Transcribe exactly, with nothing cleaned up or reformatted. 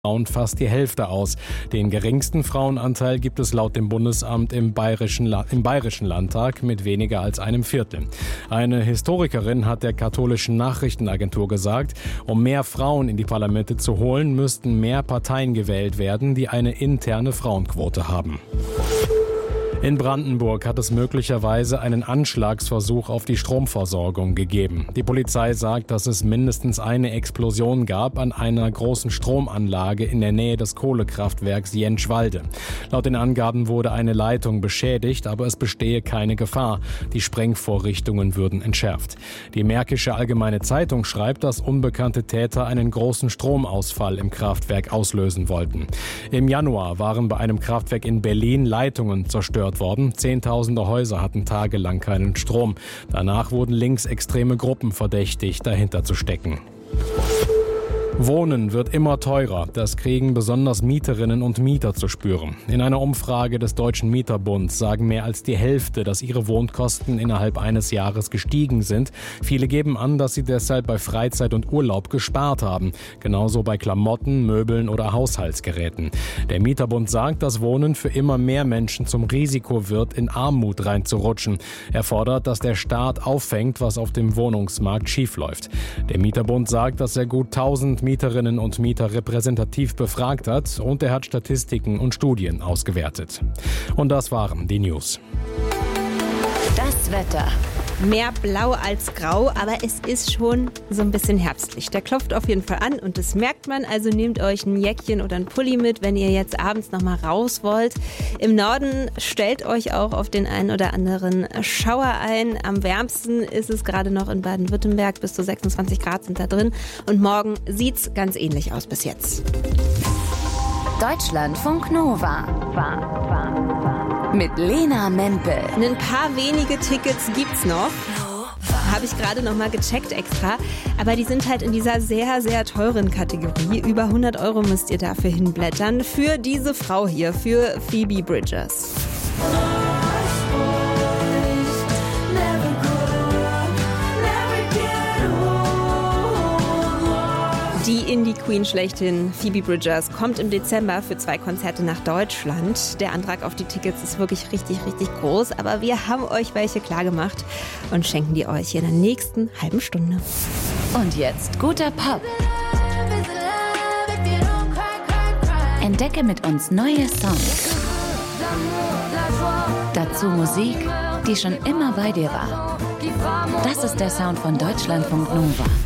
Frauen fast die Hälfte aus. Den geringsten Frauenanteil gibt es laut dem Bundesamt im Bayerischen, La- im Bayerischen Landtag mit weniger als einem Viertel. Eine Historikerin hat der katholischen Nachrichtenagentur gesagt, um mehr Frauen in die Parlamente zu holen, müssten mehr Parteien gewählt werden, die eine interne Frauenquote haben. In Brandenburg hat es möglicherweise einen Anschlagsversuch auf die Stromversorgung gegeben. Die Polizei sagt, dass es mindestens eine Explosion gab an einer großen Stromanlage in der Nähe des Kohlekraftwerks Jentschwalde. Laut den Angaben wurde eine Leitung beschädigt, aber es bestehe keine Gefahr. Die Sprengvorrichtungen würden entschärft. Die Märkische Allgemeine Zeitung schreibt, dass unbekannte Täter einen großen Stromausfall im Kraftwerk auslösen wollten. Im Januar waren bei einem Kraftwerk in Berlin Leitungen zerstört worden. Zehntausende Häuser hatten tagelang keinen Strom. Danach wurden linksextreme Gruppen verdächtigt, dahinter zu stecken. Wohnen wird immer teurer. Das kriegen besonders Mieterinnen und Mieter zu spüren. In einer Umfrage des Deutschen Mieterbunds sagen mehr als die Hälfte, dass ihre Wohnkosten innerhalb eines Jahres gestiegen sind. Viele geben an, dass sie deshalb bei Freizeit und Urlaub gespart haben. Genauso bei Klamotten, Möbeln oder Haushaltsgeräten. Der Mieterbund sagt, dass Wohnen für immer mehr Menschen zum Risiko wird, in Armut reinzurutschen. Er fordert, dass der Staat auffängt, was auf dem Wohnungsmarkt schiefläuft. Der Mieterbund sagt, dass er gut tausend Mieterinnen und Mieter repräsentativ befragt hat und er hat Statistiken und Studien ausgewertet. Und das waren die News. Das Wetter. Mehr blau als grau, aber es ist schon so ein bisschen herbstlich. Der klopft auf jeden Fall an und das merkt man. Also nehmt euch ein Jäckchen oder ein Pulli mit, wenn ihr jetzt abends noch mal raus wollt. Im Norden stellt euch auch auf den einen oder anderen Schauer ein. Am wärmsten ist es gerade noch in Baden-Württemberg. Bis zu sechsundzwanzig Grad sind da drin. Und morgen sieht's ganz ähnlich aus bis jetzt. Deutschlandfunk Nova. Mit Lena Mempel. Ein paar wenige Tickets gibt's noch. Habe ich gerade noch mal gecheckt extra. Aber die sind halt in dieser sehr, sehr teuren Kategorie. Über hundert Euro müsst ihr dafür hinblättern. Für diese Frau hier, für Phoebe Bridgers. Die Indie-Queen schlechthin, Phoebe Bridgers, kommt im Dezember für zwei Konzerte nach Deutschland. Der Antrag auf die Tickets ist wirklich richtig, richtig groß. Aber wir haben euch welche klargemacht und schenken die euch in der nächsten halben Stunde. Und jetzt guter Pop. Entdecke mit uns neue Songs. Dazu Musik, die schon immer bei dir war. Das ist der Sound von Deutschlandfunk Nova.